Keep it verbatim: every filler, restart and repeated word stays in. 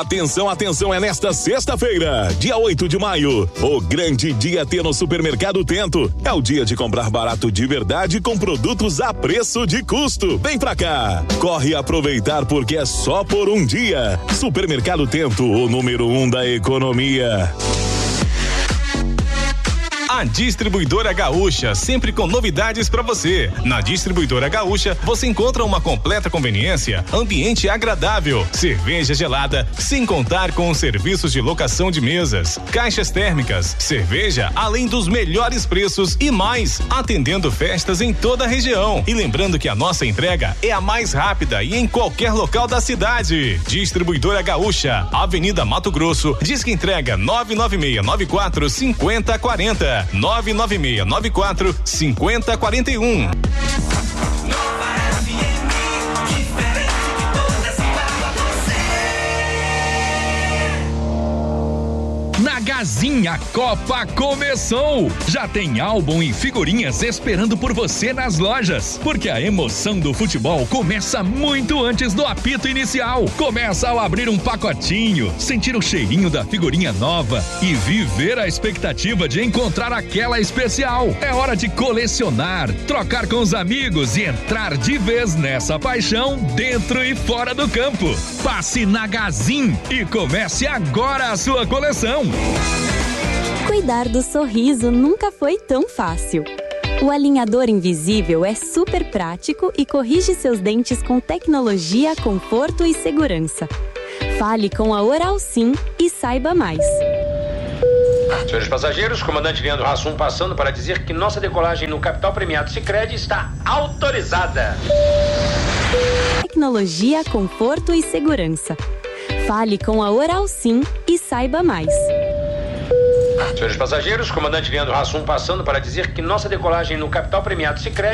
Atenção, atenção, é nesta sexta-feira, dia oito de maio, o grande dia T no Supermercado Tento. É o dia de comprar barato de verdade com produtos a preço de custo. Vem pra cá, corre aproveitar porque é só por um dia. Supermercado Tento, o número um da economia. A Distribuidora Gaúcha, sempre com novidades para você. Na Distribuidora Gaúcha, você encontra uma completa conveniência, ambiente agradável, cerveja gelada, sem contar com os serviços de locação de mesas, caixas térmicas, cerveja, além dos melhores preços e mais, atendendo festas em toda a região. E lembrando que a nossa entrega é a mais rápida e em qualquer local da cidade. Distribuidora Gaúcha, Avenida Mato Grosso, diz que entrega nove nove seis nove quatro cinco zero quatro zero. nove nove seis nove quatro cinco zero quatro um. Na Gazinha, a Copa começou! Já tem álbum e figurinhas esperando por você nas lojas, porque a emoção do futebol começa muito antes do apito inicial. Começa ao abrir um pacotinho, sentir o cheirinho da figurinha nova e viver a expectativa de encontrar aquela especial. É hora de colecionar, trocar com os amigos e entrar de vez nessa paixão dentro e fora do campo. Passe na Gazin e comece agora a sua coleção. Cuidar do sorriso nunca foi tão fácil. O alinhador invisível é super prático e corrige seus dentes com tecnologia, conforto e segurança. Fale com a Oral Sim e saiba mais. Senhores passageiros, comandante Leandro Hassum passando para dizer que nossa decolagem no Capital Premiado Sicredi está autorizada. Tecnologia, conforto e segurança. Fale com a Oral Sim e saiba mais. Senhores passageiros, comandante Leandro Hassum passando para dizer que nossa decolagem no Capital Premiado Sicredi